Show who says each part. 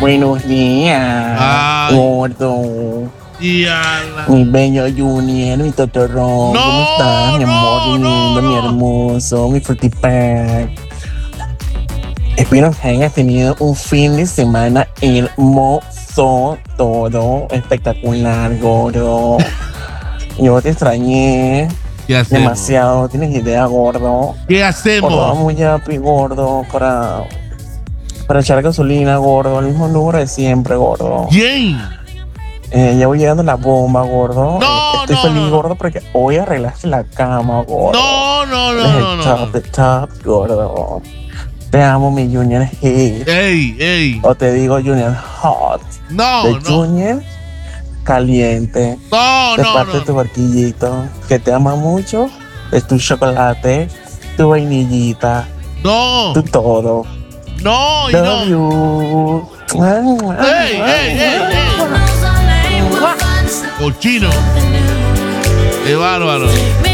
Speaker 1: Buenos días,
Speaker 2: Ay.
Speaker 1: gordo.
Speaker 2: Diana.
Speaker 1: Mi bello Junior, mi totorrón.
Speaker 2: No,
Speaker 1: ¿Cómo estás, mi amor
Speaker 2: no,
Speaker 1: lindo, mi
Speaker 2: no.
Speaker 1: hermoso, mi frutipack? Espero que hayas tenido un fin de semana hermoso, todo espectacular, gordo. Yo te extrañé
Speaker 2: ¿Qué hacemos?
Speaker 1: demasiado, ¿tienes idea, gordo?
Speaker 2: ¿Qué
Speaker 1: Gordo,
Speaker 2: hacemos?
Speaker 1: vamos ya, gordo, para echar gasolina, gordo, al mismo número de siempre, gordo.
Speaker 2: ¿Quién?
Speaker 1: Ya voy llegando a la bomba, gordo.
Speaker 2: No,
Speaker 1: Estoy
Speaker 2: no,
Speaker 1: feliz,
Speaker 2: no.
Speaker 1: gordo, porque hoy arreglaste la cama, gordo.
Speaker 2: No, no,
Speaker 1: Eres
Speaker 2: no,
Speaker 1: el
Speaker 2: no,
Speaker 1: top,
Speaker 2: no.
Speaker 1: the top, gordo. Te amo, mi Junior Hit.
Speaker 2: Ey, ey.
Speaker 1: O te digo Junior Hot.
Speaker 2: No,
Speaker 1: De
Speaker 2: no.
Speaker 1: Junior Caliente.
Speaker 2: No,
Speaker 1: De
Speaker 2: no,
Speaker 1: parte de
Speaker 2: no.
Speaker 1: tu barquillito, que te ama mucho. Es tu chocolate, tu vainillita,
Speaker 2: No,
Speaker 1: tu todo.
Speaker 2: no, y
Speaker 1: Love
Speaker 2: no.
Speaker 1: you.
Speaker 2: Ey, ey, ey, ey. Cochino. Qué bárbaro.